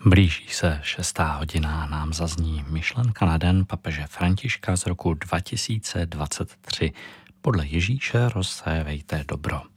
Blíží se 6. hodina a nám zazní myšlenka na den papeže Františka z roku 2023. Podle Ježíše rozsévejte dobro.